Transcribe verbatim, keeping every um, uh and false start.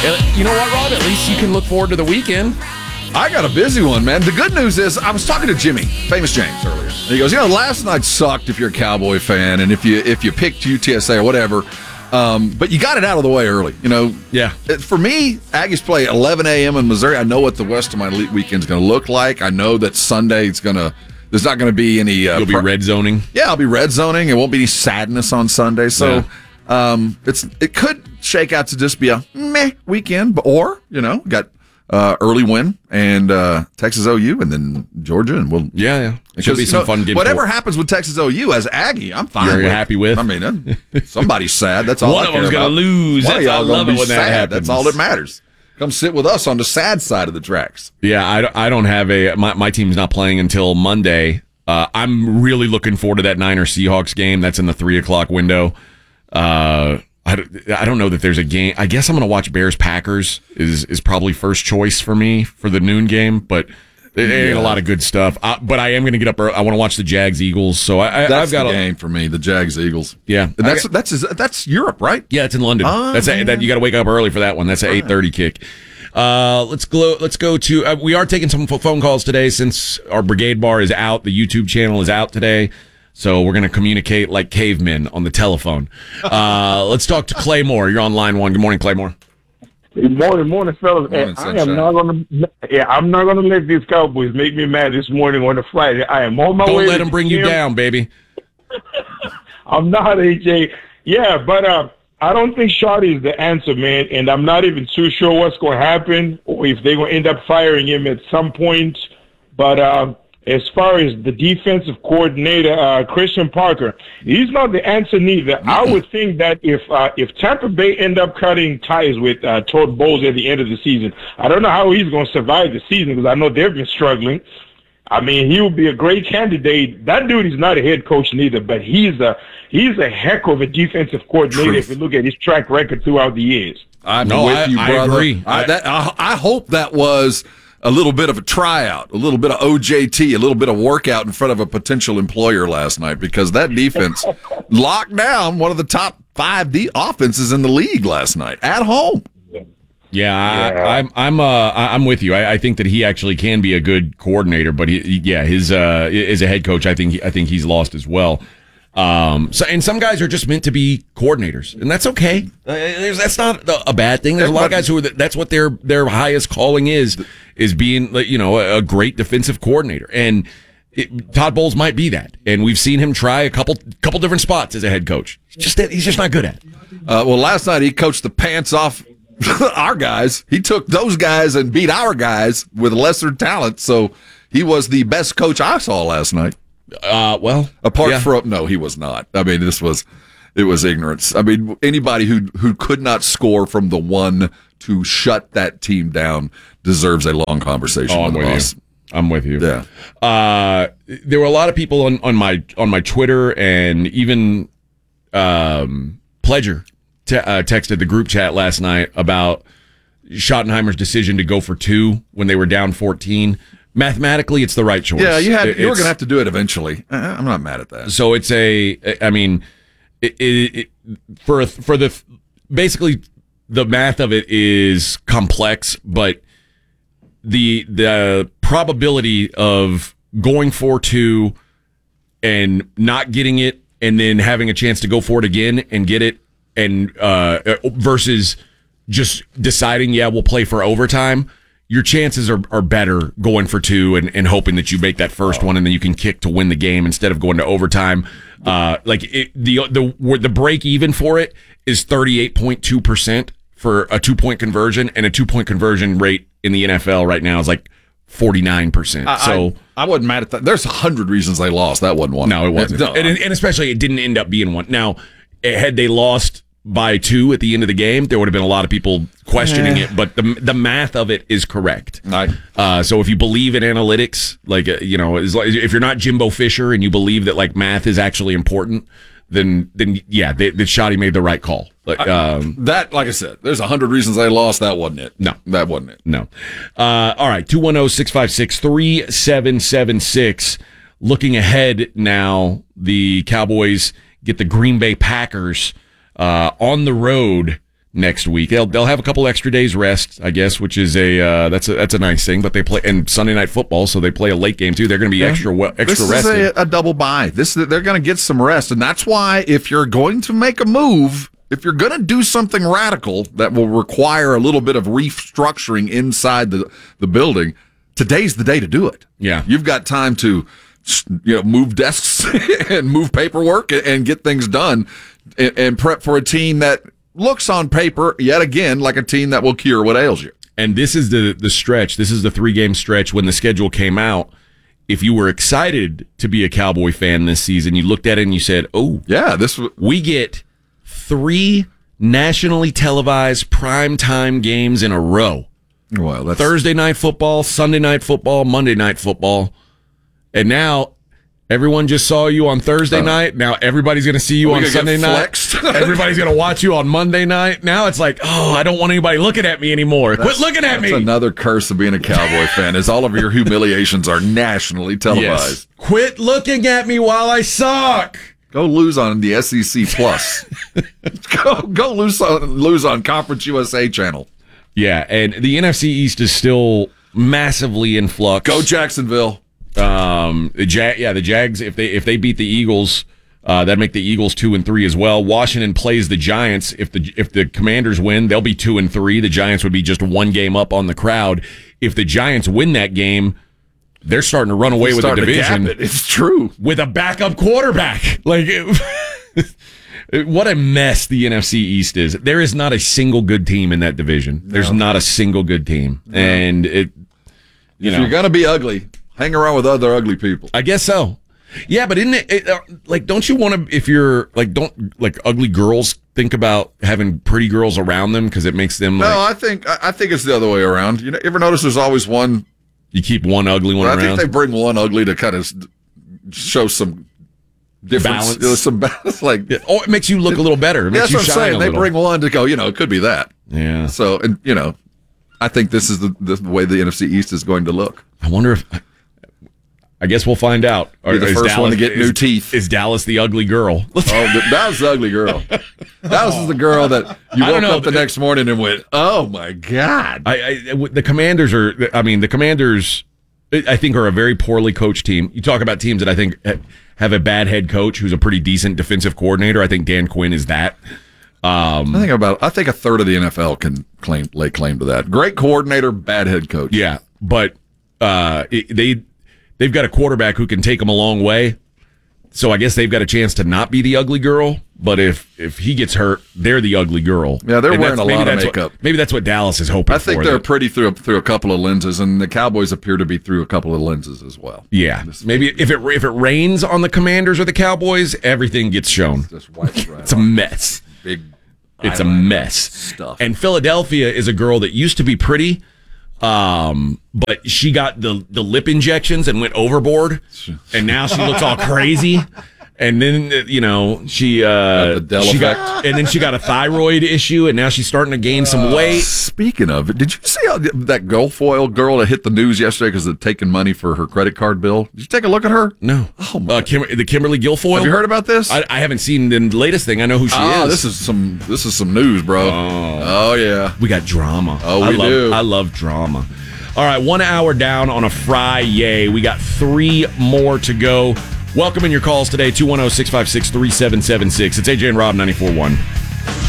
You know what, Rob? At least you can look forward to the weekend. I got a busy one, man. The good news is I was talking to Jimmy, Famous James, earlier. And he goes, you know, last night sucked if you're a Cowboy fan and if you if you picked U T S A or whatever, um, but you got it out of the way early. You know, yeah. For me, Aggies play at eleven a.m. in Missouri. I know what the rest of my weekend's going to look like. I know that Sunday it's going to there's not going to be any. Uh, You'll be pro- red zoning. Yeah, I'll be red zoning. It won't be any sadness on Sunday. So. Yeah. Um, it's it could shake out to just be a meh weekend, but or you know, got uh, early win and uh, Texas O U and then Georgia, and we'll yeah, yeah. It should be some you know, fun games. Whatever for. happens with Texas O U as Aggie, I'm fine. You're with. happy with? I mean, uh, somebody's sad. That's all. One I of care them's about. gonna lose. One That's of y'all I love gonna it when sad. that happens. That's all that matters. Come sit with us on the sad side of the tracks. Yeah, I, I don't have a my my team's not playing until Monday. Uh, I'm really looking forward to that Niners Seahawks game. That's in the three o'clock window. Uh, I don't, I don't know that there's a game. I guess I'm going to watch Bears Packers is is probably first choice for me for the noon game, but it ain't yeah. a lot of good stuff. Uh, but I am going to get up early. I want to watch the Jags Eagles. So I, I, that's I've got the a game for me. The Jags Eagles. Yeah, and that's got, that's that's Europe, right? Yeah, it's in London. Oh, that's a, that you got to wake up early for that one. That's an eight thirty kick. Uh, let's go. Let's go to. Uh, we are taking some phone calls today since our Brigade Bar is out. The YouTube channel is out today. So we're going to communicate like cavemen on the telephone. Uh, let's talk to Claymore. You're on line one. Good morning, Claymore. Good morning, morning, fellas. Morning, I am not going to. Yeah, I'm not going to let these Cowboys make me mad this morning on a Friday. I am on my Don't way. Don't let them bring you down, baby. I'm not, A J. Yeah, but uh, I don't think Shardy is the answer, man. And I'm not even too sure what's going to happen or if they're going to end up firing him at some point. But. Uh, As far as the defensive coordinator, uh, Christian Parker, he's not the answer neither. I would think that if uh, if Tampa Bay end up cutting ties with uh, Todd Bowles at the end of the season, I don't know how he's going to survive the season because I know they've been struggling. I mean, he would be a great candidate. That dude is not a head coach neither, but he's a he's a heck of a defensive coordinator Truth. If you look at his track record throughout the years. I'm no, with I, you, brother. I agree. I, that, I, I hope that was a little bit of a tryout, a little bit of O J T, a little bit of workout in front of a potential employer last night because that defense locked down one of the top five D offenses in the league last night at home. Yeah, I, I'm I'm uh I'm with you. I, I think that he actually can be a good coordinator, but he, yeah, his uh as a head coach, I think he, I think he's lost as well. Um, so and some guys are just meant to be coordinators, and that's okay. Uh, that's not a bad thing. There's a lot of guys who are that's what their their highest calling is is being you know a great defensive coordinator, and it, Todd Bowles might be that. And we've seen him try a couple couple different spots as a head coach. He's just he's just not good at it. Uh, well, last night he coached the pants off our guys. He took those guys and beat our guys with lesser talent. So he was the best coach I saw last night. Uh, well, apart yeah. from no, he was not. I mean, this was it was ignorance. I mean, anybody who who could not score from the one to shut that team down deserves a long conversation. Oh, I'm with with us. you. I'm with you. Yeah. Uh, there were a lot of people on, on my on my Twitter and even um, Pledger te- uh, texted the group chat last night about Schottenheimer's decision to go for two when they were down fourteen. Mathematically, it's the right choice. Yeah, you had it, you were going to have to do it eventually. I'm not mad at that. So it's a, I mean, it, it, it, for for the basically the math of it is complex, but the the probability of going for two and not getting it, and then having a chance to go for it again and get it, and uh, versus just deciding, yeah, we'll play for overtime. Your chances are, are better going for two and, and hoping that you make that first one and then you can kick to win the game instead of going to overtime. Uh, like it, the the the break even for it is thirty-eight point two percent for a two point conversion, and a two point conversion rate in the N F L right now is like forty-nine percent. So I, I wasn't mad at that. There's a hundred reasons they lost. That wasn't one. No, it wasn't. No. And, and especially it didn't end up being one. Now, had they lost by two at the end of the game, there would have been a lot of people questioning it, but the the math of it is correct. Right. Uh, so if you believe in analytics, like uh, you know, as, if you're not Jimbo Fisher and you believe that like math is actually important, then then yeah, the Shotty made the right call. Like, um, I, that, like I said, there's a hundred reasons they lost. That wasn't it. No, that wasn't it. No. Uh, all right, two one zero six five six three seven seven six. Looking ahead now, the Cowboys get the Green Bay Packers Uh, on the road next week. They'll they'll have a couple extra days rest, I guess, which is a uh, that's a that's a nice thing. But they play and Sunday night football, so they play a late game too. They're going to be extra well, extra this rested. is a, a double bye. This they're going to get some rest, and that's why if you're going to make a move, if you're going to do something radical that will require a little bit of restructuring inside the the building, today's the day to do it. Yeah, you've got time to you know move desks and move paperwork and get things done and, and prep for a team that looks on paper, yet again, like a team that will cure what ails you. And this is the the stretch. This is the three-game stretch when the schedule came out. If you were excited to be a Cowboy fan this season, you looked at it and you said, oh, yeah, this w- we get three nationally televised primetime games in a row. Well, that's... Thursday night football, Sunday night football, Monday night football. And now everyone just saw you on Thursday uh, night. Now everybody's going to see you on Sunday night. Everybody's going to watch you on Monday night. Now it's like, oh, I don't want anybody looking at me anymore. That's, Quit looking at that's me. Another curse of being a Cowboy fan is all of your humiliations are nationally televised. Yes. Quit looking at me while I suck. Go lose on the S E C Plus. go go lose on lose on Conference U S A channel. Yeah, and the N F C East is still massively in flux. Go Jacksonville. Um, the Jag, yeah, the Jags. If they if they beat the Eagles, uh, that'd make the Eagles two and three as well. Washington plays the Giants. If the if the Commanders win, they'll be two and three. The Giants would be just one game up on the crowd. If the Giants win that game, they're starting to run away They're with the division. It. It's true with a backup quarterback. Like, it, what a mess the N F C East is. There is not a single good team in that division. No. There's not a single good team, no. and it. You if know, you're gonna be ugly, hang around with other ugly people. I guess so. Yeah, but isn't it, it uh, like, don't you want to, if you're like, don't like ugly girls think about having pretty girls around them because it makes them like. No, I think, I think it's the other way around. You know, ever notice there's always one. You keep one ugly one I around? I think they bring one ugly to kind of show some difference. Balance. Some balance. Like, yeah. Oh, it makes you look a little better. It makes that's you what I'm shine saying. a They little. bring one to go, you know, it could be that. Yeah. So, and you know, I think this is the, the way the N F C East is going to look. I wonder if. I guess we'll find out. Be the is first Dallas, one to get is, new teeth. Is Dallas the ugly girl? Oh, that was the ugly girl. That was the girl that you woke up the next morning and went, "Oh my god!" I, I, the Commanders are. I mean, the Commanders, I think, are a very poorly coached team. You talk about teams that I think have a bad head coach who's a pretty decent defensive coordinator. I think Dan Quinn is that. Um, I think about. I think a third of the N F L can claim lay claim to that. Great coordinator, bad head coach. Yeah, but uh, it, they. They've got a quarterback who can take them a long way. So I guess they've got a chance to not be the ugly girl. But if if he gets hurt, they're the ugly girl. Yeah, they're and wearing a lot of makeup. what, maybe that's what Dallas is hoping for. I think for they're that. pretty through through a couple of lenses, and the Cowboys appear to be through a couple of lenses as well. Yeah, maybe if it if it rains on the Commanders or the Cowboys, everything gets shown. It's, just white right it's a mess. Big. It's a mess. Stuff. And Philadelphia is a girl that used to be pretty. Um, but she got the, the lip injections and went overboard, and now she looks all crazy. And then, you know, she, uh, she got, and then she got a thyroid issue, and now she's starting to gain some weight. Speaking of it, did you see how that Guilfoyle girl that hit the news yesterday because of taking money for her credit card bill? Did you take a look at her? No. Oh my! Uh, Kim, the Kimberly Guilfoyle. Have you heard about this? I, I haven't seen the latest thing. I know who she oh, is. This is some. This is some news, bro. Oh, oh yeah. We got drama. Oh, we I love, do. I love drama. All right, one hour down on a Friday. We got three more to go. Welcome in your calls today, two one zero, six five six, three seven seven six. It's A J and Rob, ninety-four point one.